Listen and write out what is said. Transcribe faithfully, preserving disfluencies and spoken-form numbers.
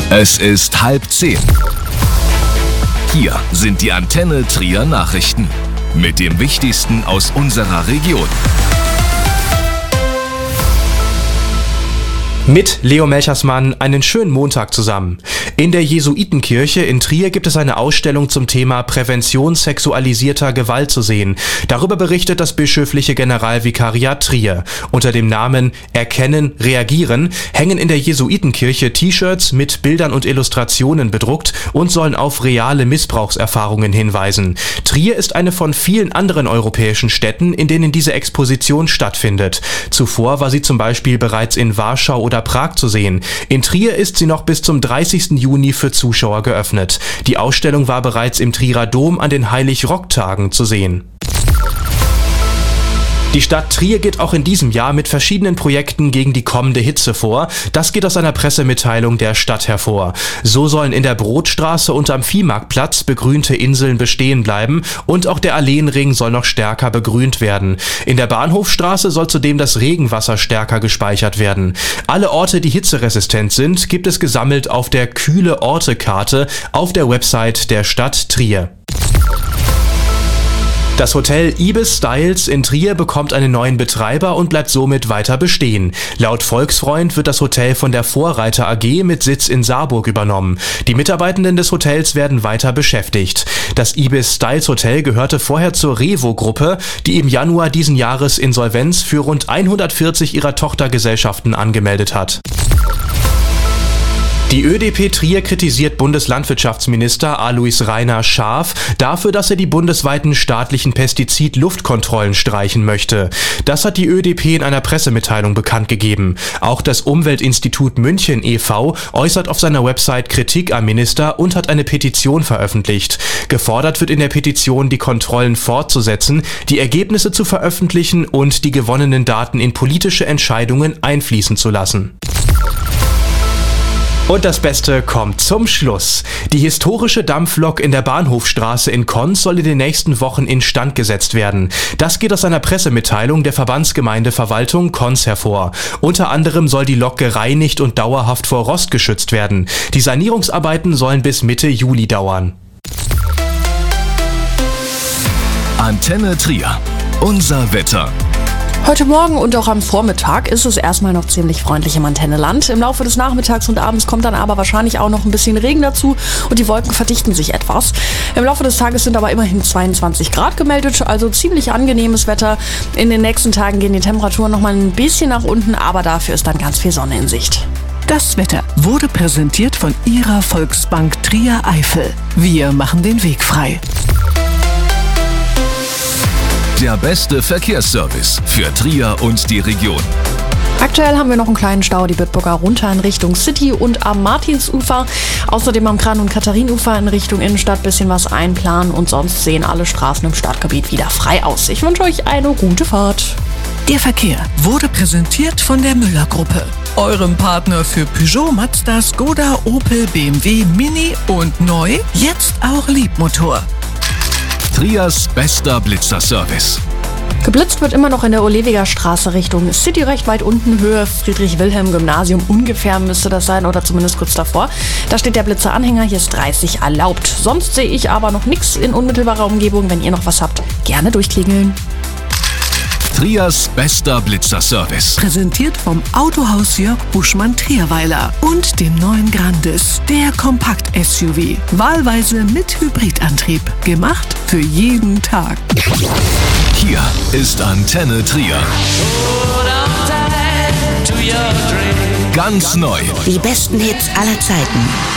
Es ist halb zehn. Hier sind die Antenne Trier Nachrichten mit dem Wichtigsten aus unserer Region. Mit Leo Melchersmann einen schönen Montag zusammen. In der Jesuitenkirche in Trier gibt es eine Ausstellung zum Thema Prävention sexualisierter Gewalt zu sehen. Darüber berichtet das bischöfliche Generalvikariat Trier. Unter dem Namen Erkennen, Reagieren hängen in der Jesuitenkirche T-Shirts mit Bildern und Illustrationen bedruckt und sollen auf reale Missbrauchserfahrungen hinweisen. Trier ist eine von vielen anderen europäischen Städten, in denen diese Exposition stattfindet. Zuvor war sie zum Beispiel bereits in Warschau oder Prag zu sehen. In Trier ist sie noch bis zum dreißigsten Juni für Zuschauer geöffnet. Die Ausstellung war bereits im Trierer Dom an den Heilig-Rock-Tagen zu sehen. Die Stadt Trier geht auch in diesem Jahr mit verschiedenen Projekten gegen die kommende Hitze vor. Das geht aus einer Pressemitteilung der Stadt hervor. So sollen in der Brotstraße und am Viehmarktplatz begrünte Inseln bestehen bleiben und auch der Alleenring soll noch stärker begrünt werden. In der Bahnhofstraße soll zudem das Regenwasser stärker gespeichert werden. Alle Orte, die hitzeresistent sind, gibt es gesammelt auf der Kühle-Orte-Karte auf der Website der Stadt Trier. Das Hotel Ibis Styles in Trier bekommt einen neuen Betreiber und bleibt somit weiter bestehen. Laut Volksfreund wird das Hotel von der Vorreiter A G mit Sitz in Saarburg übernommen. Die Mitarbeitenden des Hotels werden weiter beschäftigt. Das Ibis Styles Hotel gehörte vorher zur Revo-Gruppe, die im Januar diesen Jahres Insolvenz für rund hundertvierzig ihrer Tochtergesellschaften angemeldet hat. Die Ö D P Trier kritisiert Bundeslandwirtschaftsminister Alois Rainer scharf dafür, dass er die bundesweiten staatlichen Pestizid-Luftkontrollen streichen möchte. Das hat die Ö D P in einer Pressemitteilung bekannt gegeben. Auch das Umweltinstitut München e V äußert auf seiner Website Kritik am Minister und hat eine Petition veröffentlicht. Gefordert wird in der Petition, die Kontrollen fortzusetzen, die Ergebnisse zu veröffentlichen und die gewonnenen Daten in politische Entscheidungen einfließen zu lassen. Und das Beste kommt zum Schluss. Die historische Dampflok in der Bahnhofstraße in Konz soll in den nächsten Wochen instand gesetzt werden. Das geht aus einer Pressemitteilung der Verbandsgemeindeverwaltung Konz hervor. Unter anderem soll die Lok gereinigt und dauerhaft vor Rost geschützt werden. Die Sanierungsarbeiten sollen bis Mitte Juli dauern. Antenne Trier. Unser Wetter. Heute Morgen und auch am Vormittag ist es erstmal noch ziemlich freundlich im Antenneland. Im Laufe des Nachmittags und Abends kommt dann aber wahrscheinlich auch noch ein bisschen Regen dazu und die Wolken verdichten sich etwas. Im Laufe des Tages sind aber immerhin zweiundzwanzig Grad gemeldet, also ziemlich angenehmes Wetter. In den nächsten Tagen gehen die Temperaturen noch mal ein bisschen nach unten, aber dafür ist dann ganz viel Sonne in Sicht. Das Wetter wurde präsentiert von Ihrer Volksbank Trier Eifel. Wir machen den Weg frei. Der beste Verkehrsservice für Trier und die Region. Aktuell haben wir noch einen kleinen Stau, die Bitburger runter in Richtung City und am Martinsufer. Außerdem am Kran- und Katharinufer in Richtung Innenstadt bisschen was einplanen und sonst sehen alle Straßen im Stadtgebiet wieder frei aus. Ich wünsche euch eine gute Fahrt. Der Verkehr wurde präsentiert von der Müller-Gruppe, eurem Partner für Peugeot, Mazda, Skoda, Opel, B M W, Mini und neu, jetzt auch Liebmotor. Triers bester Blitzerservice. Geblitzt wird immer noch in der Olewiger Straße Richtung City, recht weit unten, Höhe Friedrich-Wilhelm-Gymnasium, ungefähr müsste das sein oder zumindest kurz davor. Da steht der Blitzeranhänger, hier ist dreißig erlaubt. Sonst sehe ich aber noch nichts in unmittelbarer Umgebung. Wenn ihr noch was habt, gerne durchklingeln. Triers bester Blitzerservice. Präsentiert vom Autohaus Jörg Buschmann Trierweiler und dem neuen Grandis, der Kompakt-S U V. Wahlweise mit Hybridantrieb. Gemacht für jeden Tag. Hier ist Antenne Trier. Ganz neu. Die besten Hits aller Zeiten.